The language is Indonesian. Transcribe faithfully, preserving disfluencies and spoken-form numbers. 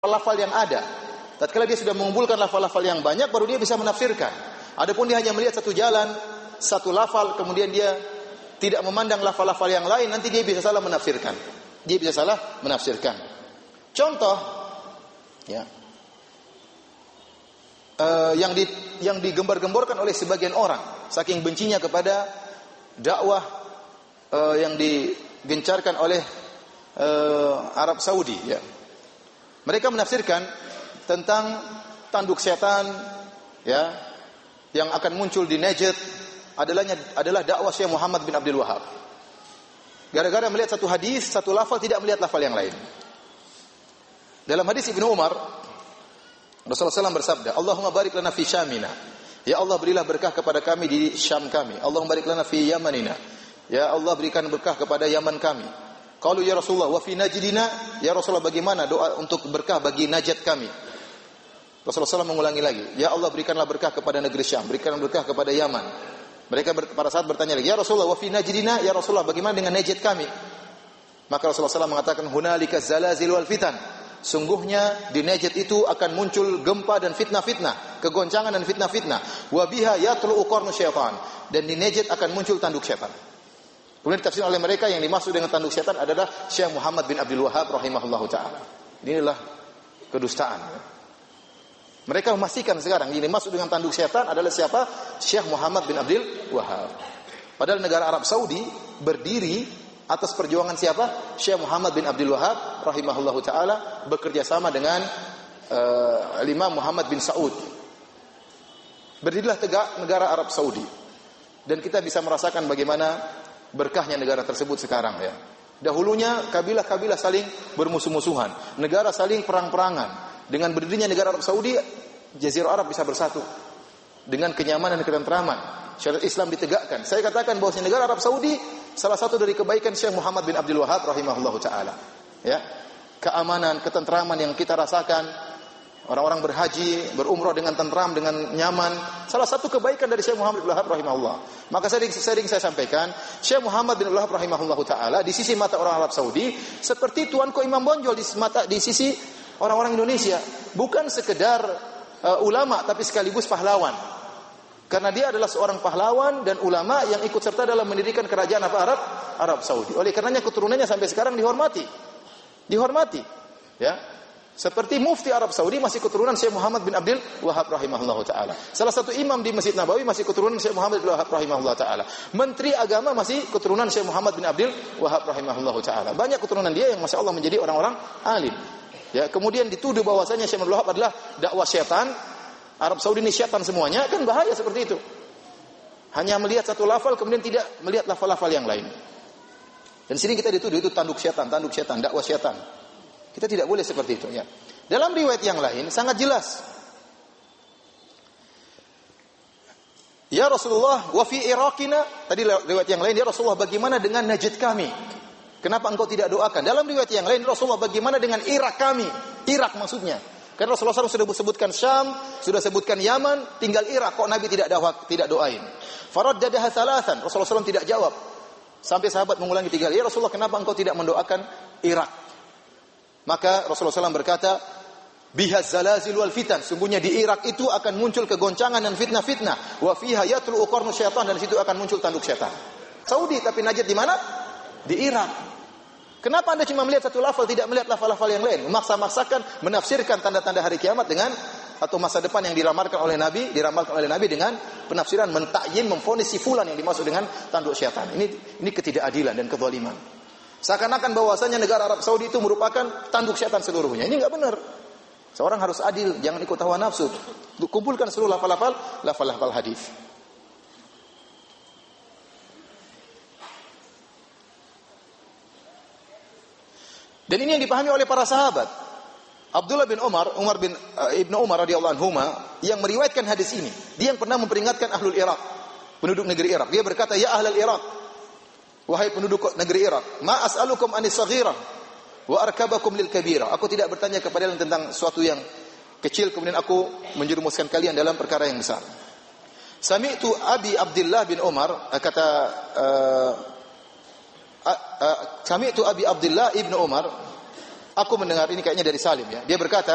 lafal yang ada. Tatkala dia sudah mengumpulkan lafal-lafal yang banyak, baru dia bisa menafsirkan. Adapun dia hanya melihat satu jalan, satu lafal, kemudian dia tidak memandang lafal-lafal yang lain, nanti dia bisa salah menafsirkan. Dia bisa salah menafsirkan. Contoh, ya, uh, yang di, yang digembar-gemborkan oleh sebagian orang, saking bencinya kepada dakwah uh, yang digencarkan oleh uh, Arab Saudi, ya. Mereka menafsirkan tentang tanduk setan, ya, yang akan muncul di Najd adalahnya adalah dakwah Syekh Muhammad bin Abdul Wahhab. Gara-gara melihat satu hadis, satu lafal, tidak melihat lafal yang lain. Dalam hadis Ibnu Umar, Rasulullah shallallahu alaihi wasallam bersabda, Allahumma barik lana fi Syamina. Ya Allah, berilah berkah kepada kami di Syam kami. Allahumma barik lana fi Yamanina. Ya Allah, berikan berkah kepada Yaman kami. Qalu ya Rasulullah wa fi Najdina, ya Rasulullah bagaimana doa untuk berkah bagi Najd kami? Rasulullah shallallahu alaihi wasallam mengulangi lagi, ya Allah berikanlah berkah kepada negeri Syam, berikanlah berkah kepada Yaman. Mereka ber, pada saat bertanya lagi, ya Rasulullah wa fi Najdina, ya Rasulullah bagaimana dengan Najd kami? Maka Rasulullah shallallahu alaihi wasallam mengatakan, hunalika zalazil wal fitan. Sungguhnya di Najd itu akan muncul gempa dan fitnah-fitnah, kegoncangan dan fitnah-fitnah. Wa biha yatlu'u qarnu syaitan. Dan di Najd akan muncul tanduk syaitan. Kemudian ditafsirkan oleh mereka yang dimaksud dengan tanduk syaitan adalah Syekh Muhammad bin Abdul Wahhab rahimahullahu taala. Inilah kedustaan. Mereka memastikan sekarang yang dimaksud dengan tanduk syaitan adalah siapa? Syekh Muhammad bin Abdul Wahhab. Padahal negara Arab Saudi berdiri atas perjuangan siapa? Syekh Muhammad bin Abdul Wahhab rahimahullahu taala bekerja sama dengan uh, Imam Muhammad bin Saud. Berdirilah tegak negara Arab Saudi. Dan kita bisa merasakan bagaimana berkahnya negara tersebut sekarang, ya. Dahulunya kabilah-kabilah saling bermusuh-musuhan, negara saling perang-perangan. Dengan berdirinya negara Arab Saudi, Jazirah Arab bisa bersatu dengan kenyamanan dan ketentraman. Syariat Islam ditegakkan. Saya katakan bahwa negara Arab Saudi salah satu dari kebaikan Syekh Muhammad bin Abdul Wahhab rahimahullahu taala. Ya. Keamanan, ketentraman yang kita rasakan. Orang-orang berhaji, berumrah dengan tentram, dengan nyaman. Salah satu kebaikan dari Syekh Muhammad bin Abdul Wahhab rahimahullah. Maka sering-sering saya sampaikan, Syekh Muhammad bin Abdul Wahhab rahimahullahu taala di sisi mata orang Arab Saudi seperti tuanku Imam Bonjol di mata di sisi orang-orang Indonesia, bukan sekedar uh, ulama tapi sekaligus pahlawan. Karena dia adalah seorang pahlawan dan ulama yang ikut serta dalam mendirikan kerajaan apa Arab Arab Saudi. Oleh karenanya keturunannya sampai sekarang dihormati. Dihormati, ya. Seperti mufti Arab Saudi masih keturunan Syekh Muhammad bin Abdul Wahhab rahimahullahu taala. Salah satu imam di Masjid Nabawi masih keturunan Syekh Muhammad bin Wahhab rahimahullahu taala. Menteri agama masih keturunan Syekh Muhammad bin Abdul Wahhab rahimahullahu taala. Banyak keturunan dia yang masya Allah menjadi orang-orang alim. Ya, kemudian dituduh bahwasanya Syekh Abdul Wahhab adalah dakwah syaitan. Arab Saudi ini syaitan semuanya, kan bahaya seperti itu. Hanya melihat satu lafal kemudian tidak melihat lafal-lafal yang lain. Dan sini kita dituduh itu tanduk syaitan, tanduk syaitan, dakwah syaitan. Kita tidak boleh seperti itu, ya. Dalam riwayat yang lain sangat jelas. Ya Rasulullah, wa fi Iraqina, tadi riwayat yang lain, ya Rasulullah bagaimana dengan Najd kami? Kenapa engkau tidak doakan? Dalam riwayat yang lain, Rasulullah bagaimana dengan Irak kami? Irak maksudnya. Karena Rasulullah shallallahu alaihi wasallam sudah sebutkan Syam, sudah sebutkan Yaman, tinggal Irak, kok Nabi tidak doa, tidak doain. Faraddadaha thalathan, Rasulullah shallallahu alaihi wasallam tidak jawab. Sampai sahabat mengulangi tiga kali, ya Rasulullah kenapa engkau tidak mendoakan Irak? Maka Rasulullah shallallahu alaihi wasallam berkata, bihaz zalazil wal fitan, sungguhnya di Irak itu akan muncul kegoncangan dan fitnah-fitnah. Wa fiha yatlu'u qarnu syaitan, dan di situ akan muncul tanduk syaitan. Saudi, tapi Najd di mana? Di Irak. Kenapa Anda cuma melihat satu lafal, tidak melihat lafal-lafal yang lain? Memaksa-maksakan menafsirkan tanda-tanda hari kiamat dengan atau masa depan yang diramalkan oleh Nabi, diramalkan oleh Nabi dengan penafsiran mentakyin, memvonis si fulan yang dimaksud dengan tanduk syaitan. Ini ini ketidakadilan dan kezaliman. Seakan-akan bahwasanya negara Arab Saudi itu merupakan tanduk syaitan seluruhnya. Ini enggak benar. Seorang harus adil, jangan ikut hawa nafsu. Kumpulkan seluruh lafal-lafal, lafal-lafal hadis. Dan ini yang dipahami oleh para sahabat. Abdullah bin Umar, Umar bin uh, Ibnu Umar radhiyallahu anhuma yang meriwayatkan hadis ini. Dia yang pernah memperingatkan ahlul Irak, penduduk negeri Irak. Dia berkata, "Ya ahlul Irak, wahai penduduk negeri Irak, ma as'alukum anis saghirah wa arkabakum lil kabira." Aku tidak bertanya kepada kalian tentang sesuatu yang kecil kemudian aku menjerumuskan kalian dalam perkara yang besar. Sami'tu Abi Abdullah bin Umar, kata uh, Sami'tu Abi Abdullah ibnu Umar, aku mendengar, ini kayaknya dari Salim, ya. Dia berkata,